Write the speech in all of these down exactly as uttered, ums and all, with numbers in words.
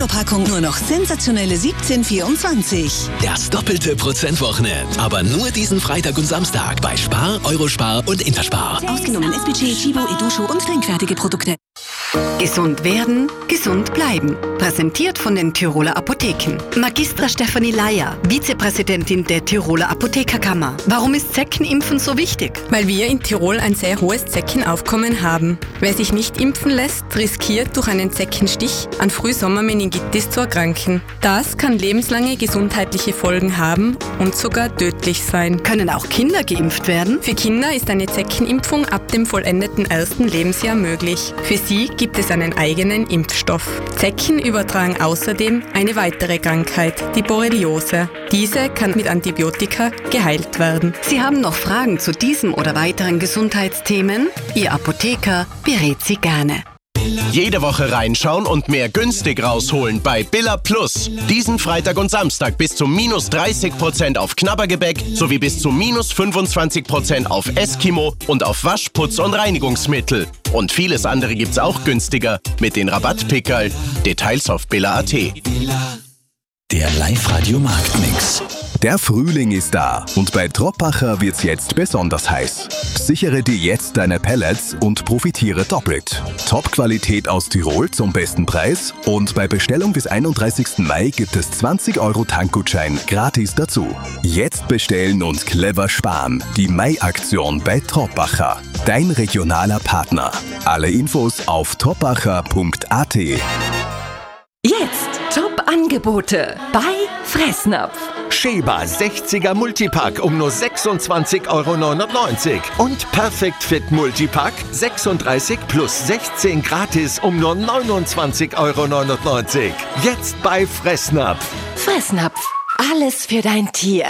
Packung nur noch sensationelle siebzehn vierundzwanzig. Das doppelte Prozentwochenende. Aber nur diesen Freitag und Samstag bei Spar, Eurospar und Interspar. Ausgenommen S P G, Chibo, Edusho und trinkfertige Produkte. Gesund werden, gesund bleiben. Präsentiert von den Tiroler Apotheken. Magistra Stefanie Leier, Vizepräsidentin der Tiroler Apothekerkammer. Warum ist Zeckenimpfen so wichtig? Weil wir in Tirol ein sehr hohes Zeckenaufkommen haben. Wer sich nicht impfen lässt, riskiert durch einen Zeckenstich an Frühsommermeningitis zu erkranken. Das kann lebenslange gesundheitliche Folgen haben und sogar tödlich sein. Können auch Kinder geimpft werden? Für Kinder ist eine Zeckenimpfung ab dem vollendeten ersten Lebensjahr möglich. Für sie gibt es einen eigenen Impfstoff. Zecken übertragen außerdem eine weitere Krankheit, die Borreliose. Diese kann mit Antibiotika geheilt werden. Sie haben noch Fragen zu diesem oder weiteren Gesundheitsthemen? Ihr Apotheker berät Sie gerne. Jede Woche reinschauen und mehr günstig rausholen bei Billa Plus. Diesen Freitag und Samstag bis zu minus dreißig Prozent auf Knabbergebäck sowie bis zu minus fünfundzwanzig Prozent auf Eskimo und auf Waschputz und Reinigungsmittel. Und vieles andere gibt's auch günstiger mit den Rabattpickerl. Details auf billa punkt at. Der Live-Radio-Marktmix. Der Frühling ist da und bei Troppacher wird's jetzt besonders heiß. Sichere dir jetzt deine Pellets und profitiere doppelt. Top-Qualität aus Tirol zum besten Preis und bei Bestellung bis einunddreißigsten Mai gibt es zwanzig Euro Tankgutschein gratis dazu. Jetzt bestellen und clever sparen. Die Mai-Aktion bei Troppacher. Dein regionaler Partner. Alle Infos auf troppacher punkt at. Jetzt Top-Angebote bei Fressnapf. Sheba sechziger Multipack um nur sechsundzwanzig Euro neunundneunzig. Und Perfect Fit Multipack sechsunddreißig plus sechzehn gratis um nur neunundzwanzig Euro neunundneunzig. Jetzt bei Fressnapf. Fressnapf. Alles für dein Tier.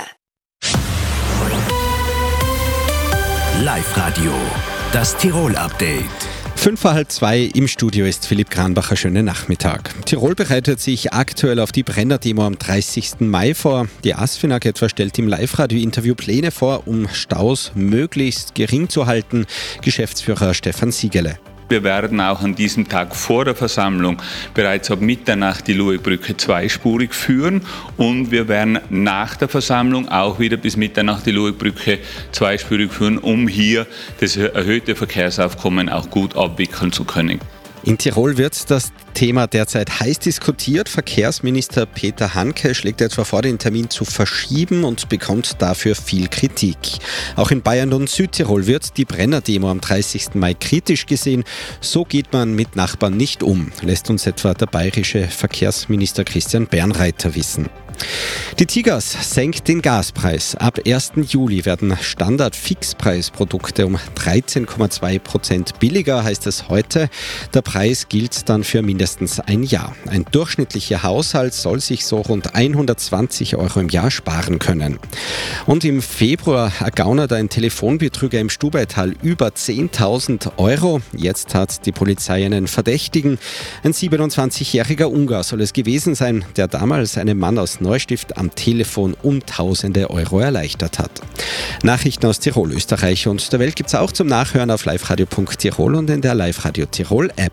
Live-Radio. Das Tirol-Update. Fünf vor halb zwei, im Studio ist Philipp Kranbacher. Schönen Nachmittag. Tirol bereitet sich aktuell auf die Brenner-Demo am dreißigsten Mai vor. Die ASFINAG etwa stellt im Live-Radio-Interview Pläne vor, um Staus möglichst gering zu halten. Geschäftsführer Stefan Siegele. Wir werden auch an diesem Tag vor der Versammlung bereits ab Mitternacht die Luegbrücke zweispurig führen und wir werden nach der Versammlung auch wieder bis Mitternacht die Luegbrücke zweispurig führen, um hier das erhöhte Verkehrsaufkommen auch gut abwickeln zu können. In Tirol wird das Thema derzeit heiß diskutiert. Verkehrsminister Peter Hanke schlägt etwa vor, den Termin zu verschieben und bekommt dafür viel Kritik. Auch in Bayern und Südtirol wird die Brenner-Demo am dreißigsten Mai kritisch gesehen. So geht man mit Nachbarn nicht um, lässt uns etwa der bayerische Verkehrsminister Christian Bernreiter wissen. Die Tigers senkt den Gaspreis. Ab ersten Juli werden Standard-Fixpreisprodukte um dreizehn Komma zwei Prozent billiger, heißt es heute. Der Preis gilt dann für mindestens ein Jahr. Ein durchschnittlicher Haushalt soll sich so rund hundertzwanzig Euro im Jahr sparen können. Und im Februar ergaunert ein Telefonbetrüger im Stubaital über zehntausend Euro. Jetzt hat die Polizei einen Verdächtigen. Ein siebenundzwanzigjähriger Ungar soll es gewesen sein, der damals einen Mann aus Neustift am Telefon um tausende Euro erleichtert hat. Nachrichten aus Tirol, Österreich und der Welt gibt es auch zum Nachhören auf liveradio punkt tirol und in der Live-Radio Tirol App.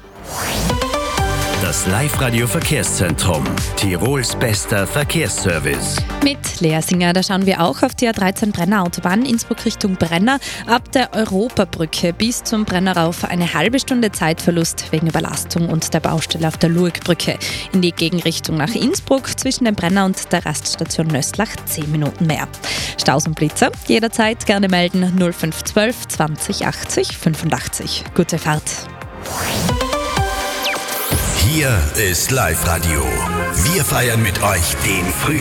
Das Live-Radio-Verkehrszentrum. Tirols bester Verkehrsservice. Mit Lea Singer, da schauen wir auch auf die A dreizehn Brenner Autobahn, Innsbruck Richtung Brenner. Ab der Europabrücke bis zum Brenner rauf eine halbe Stunde Zeitverlust wegen Überlastung und der Baustelle auf der Luegbrücke. In die Gegenrichtung nach Innsbruck zwischen dem Brenner und der Raststation Nöstlach zehn Minuten mehr. Staus und Blitzer jederzeit gerne melden null fünf zwölf zwanzig achtzig fünfundachtzig. Gute Fahrt. Hier ist Live-Radio. Wir feiern mit euch den Frühling.